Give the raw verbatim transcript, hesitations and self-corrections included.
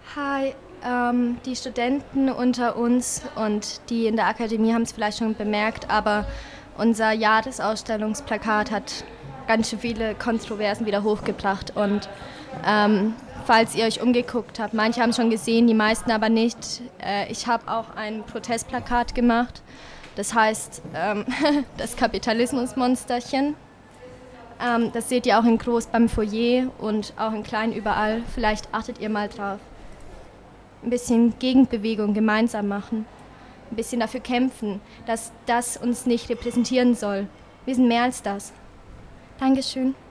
Hi, ähm, die Studenten unter uns und die in der Akademie haben es vielleicht schon bemerkt, aber unser Jahresausstellungsplakat hat ganz schön viele Kontroversen wieder hochgebracht. Und ähm, falls ihr euch umgeguckt habt, manche haben es schon gesehen, die meisten aber nicht. Äh, ich habe auch ein Protestplakat gemacht, das heißt ähm, das Kapitalismusmonsterchen. Ähm, das seht ihr auch in groß beim Foyer und auch in klein überall. Vielleicht achtet ihr mal drauf. Ein bisschen Gegenbewegung gemeinsam machen. Ein bisschen dafür kämpfen, dass das uns nicht repräsentieren soll. Wir sind mehr als das. Dankeschön.